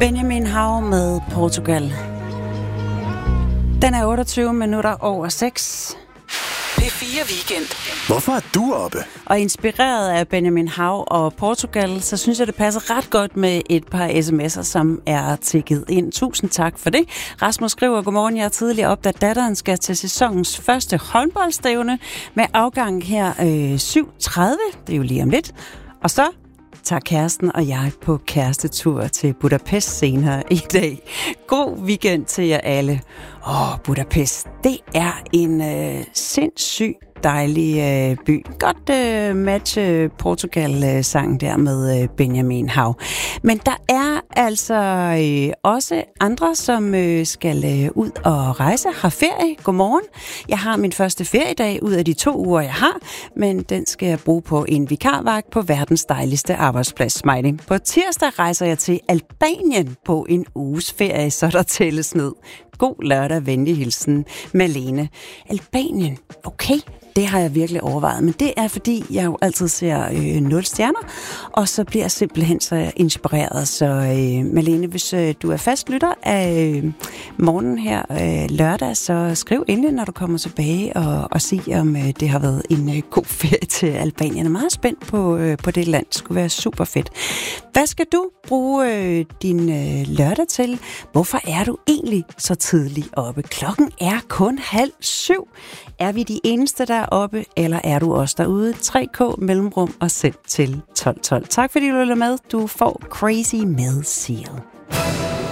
Benjamin Hav med Portugal. Den er 28 minutter over 6. P4 Weekend. Hvorfor er du oppe? Og inspireret af Benjamin Hav og Portugal, så synes jeg, det passer ret godt med et par sms'er, som er tikket ind. Tusind tak for det. Rasmus skriver, godmorgen, jeg er tidligere op, da datteren skal til sæsonens første håndboldstævne med afgang her 7.30. Det er jo lige om lidt. Og så tager kæresten og jeg på kærestetur til Budapest senere i dag. God weekend til jer alle. Budapest, det er en sindssyg dejlig by. Godt match Portugal-sang der med Benjamin Hav. Men der er altså også andre, som skal ud og rejse, har ferie. Godmorgen. Jeg har min første feriedag ud af de 2 uger, jeg har, men den skal jeg bruge på en vikarvagt på verdens dejligste arbejdsplads, Smiley. På tirsdag rejser jeg til Albanien på en uges ferie, så der tælles ned. God lørdag, venlig hilsen, Malene. Albanien, okay. Det har jeg virkelig overvejet, men det er fordi, jeg jo altid ser 0 stjerner, og så bliver jeg simpelthen så inspireret. Så Malene, hvis du er fast lytter af morgenen her lørdag, så skriv endelig, når du kommer tilbage og sig, om det har været en god ferie til Albanien. Jeg er meget spændt på det land. Det skulle være super fedt. Hvad skal du bruge din lørdag til? Hvorfor er du egentlig så tidligt oppe? Klokken er kun 6:30. Er vi de eneste deroppe, eller er du også derude? 3K mellemrum og send til 1212. Tak fordi du lytter med. Du får Crazy med Seal.